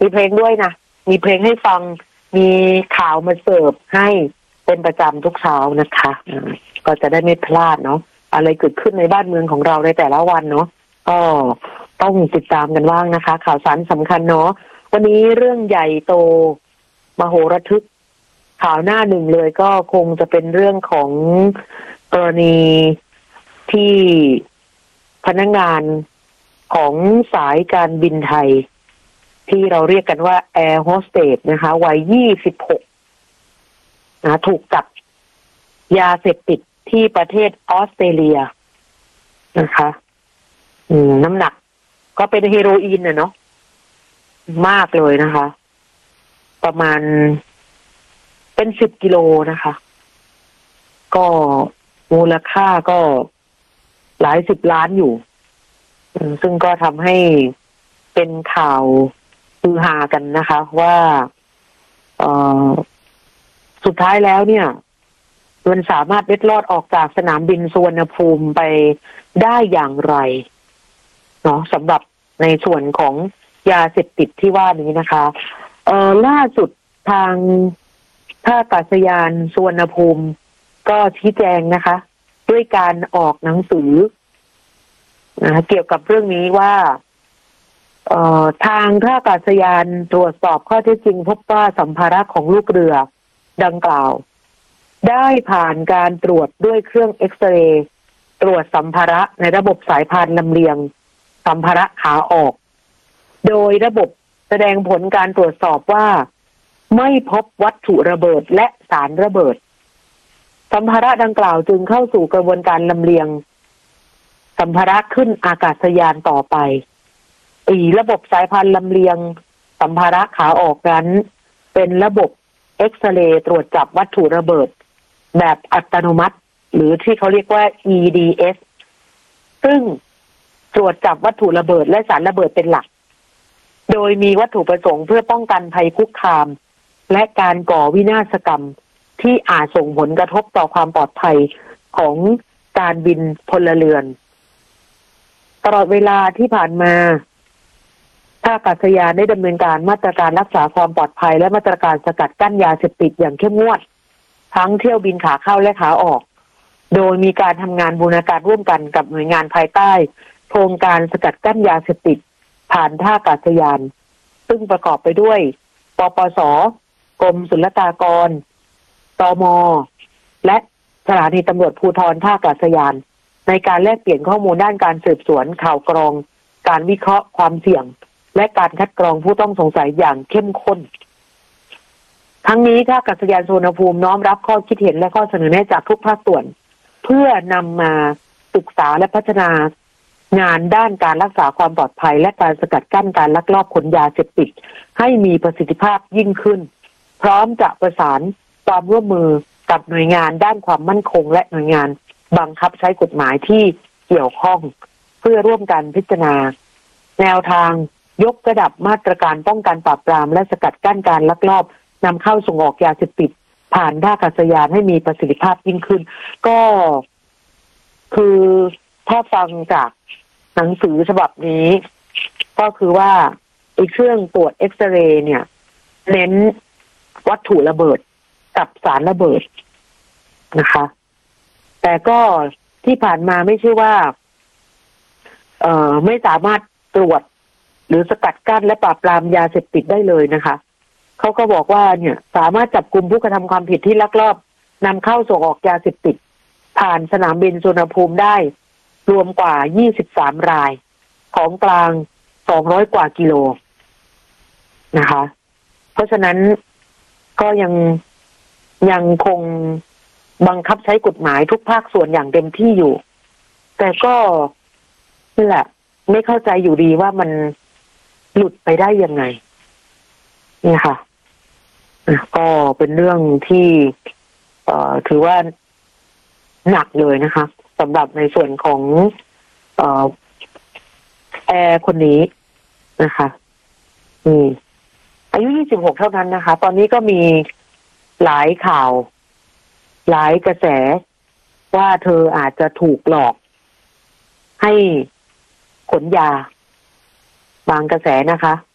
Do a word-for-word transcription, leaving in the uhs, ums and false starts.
มีเพลงด้วยนะมีเพลงให้ฟังมีข่าวมาเสิร์ฟให้เป็นประจำทุกเช้านะคะก็จะได้ไม่พลาดเนาะอะไรเกิดขึ้นในบ้านเมืองของเราในแต่ละวันเนาะก็ต้องติดตามกันบ้างนะคะข่าวสารสำคัญเนาะวันนี้เรื่องใหญ่โตมโหระทึกข่าวหน้าหนึ่งเลยก็คงจะเป็นเรื่องของกรณีที่พนักงานของสายการบินไทยที่เราเรียกกันว่าแอร์โฮสเตสนะคะวัยยี่สิบหกนะถูกจับยาเสพติดที่ประเทศออสเตรเลียนะคะอืมน้ำหนักก็เป็นเฮโรอีนน่ะเนาะมากเลยนะคะประมาณเป็นสิบกิโลนะคะก็มูลค่าก็หลายสิบล้านอยู่ซึ่งก็ทำให้เป็นข่าวฮือฮากันนะคะว่าเอ่อสุดท้ายแล้วเนี่ยมันสามารถเล็ดลอดออกจากสนามบินสุวรรณภูมิไปได้อย่างไรเนาะสำหรับในส่วนของยาเสพติดที่ว่านี้นะคะเอ่อล่าสุดทางท่าอากาศยานสุวรรณภูมิก็ชี้แจงนะคะด้วยการออกหนังสือนะเกี่ยวกับเรื่องนี้ว่าเอ่อทางท่าอากาศยานตรวจสอบข้อเท็จจริงพบว่าสัมภาระของลูกเรือดังกล่าวได้ผ่านการตรวจด้วยเครื่องเอ็กซเรย์ตรวจสัมภาระในระบบสายพานลำเลียงสัมภาระขาออกโดยระบบแสดงผลการตรวจสอบว่าไม่พบวัตถุระเบิดและสารระเบิดสัมภาระดังกล่าวจึงเข้าสู่กระบวนการลำเลียงสัมภาระขึ้นอากาศยานต่อไปอีระบบสายพานลำเลียงสัมภาระขาออกนั้นเป็นระบบเอ็กซเรย์ตรวจจับวัตถุระเบิดแบบอัตโนมัติหรือที่เขาเรียกว่า อี ดี เอส ซึ่งตรวจจับวัตถุระเบิดและสารระเบิดเป็นหลักโดยมีวัตถุประสงค์เพื่อป้องกันภัยคุกคามและการก่อวินาศกรรมที่อาจส่งผลกระทบต่อความปลอดภัยของการบินพลเรือนตลอดเวลาที่ผ่านมาท่าอากาศยานได้ดำเนินการมาตรการรักษาความปลอดภัยและมาตรการสกัดกั้นยาเสพติดอย่างเข้มงวดทั้งเที่ยวบินขาเข้าและขาออกโดยมีการทำงานบูรณาการร่วมกันกับหน่วยงานภายใต้โครงการสกัดกั้นยาเสพติดผ่านท่าอากาศยานซึ่งประกอบไปด้วยปปส.กรมศุลกากรตม.และสถานีตำรวจภูธรท่าอากาศยานในการแลกเปลี่ยนข้อมูลด้านการสืบสวนข่าวกรองการวิเคราะห์ความเสี่ยงและการคัดกรองผู้ต้องสงสัยอย่างเข้มข้นทั้งนี้ท่าอากาศยานสุวรรณภูมิน้อมรับข้อคิดเห็นและข้อเสนอแนะจากทุกภาคส่วนเพื่อนำมาศึกษาและพัฒนางานด้านการรักษาความปลอดภัยและการสกัดกั้นการลักลอบขนยาเสพติดให้มีประสิทธิภาพยิ่งขึ้นพร้อมจะประสานความร่วมมือกับหน่วยงานด้านความมั่นคงและหน่วยงานบังคับใช้กฎหมายที่เกี่ยวข้องเพื่อร่วมกันพิจารณาแนวทางยกระดับมาตรการป้องกันปราบปรามและสกัดกั้นการลักลอบนำเข้าส่งออกยาเสพติดผ่านท่าอากาศยานให้มีประสิทธิภาพยิ่งขึ้นก็คือถ้าฟังจากหนังสือฉบับนี้ก็คือว่าไอ้เครื่องตรวจเอ็กซเรย์เนี่ยเน้นวัตถุระเบิดกับสารระเบิดนะคะแต่ก็ที่ผ่านมาไม่ใช่ว่าเอ่อไม่สามารถตรวจหรือสกัดกั้นและปราบปรามยาเสพติดได้เลยนะคะเขาก็บอกว่าเนี่ยสามารถจับกุมผู้กระทำความผิดที่ลักลอบนำเข้าส่งออกยาเสพติดผ่านสนามบินสุวรรณภูมิได้รวมกว่ายี่สิบสามรายของกลางสองร้อยกว่ากิโลนะคะเพราะฉะนั้นก็ยังยังคงบังคับใช้กฎหมายทุกภาคส่วนอย่างเต็มที่อยู่แต่ก็นี่แหละไม่เข้าใจอยู่ดีว่ามันหลุดไปได้ยังไงนี่ค่ะก็เป็นเรื่องที่เอ่อถือว่าหนักเลยนะคะสำหรับในส่วนของเอ่อแอร์คนนี้นะคะอืมอายุยี่สิบหกเท่านั้นนะคะตอนนี้ก็มีหลายข่าวหลายกระแสว่าเธออาจจะถูกหลอกให้ขนยาบางกระแสนะคะ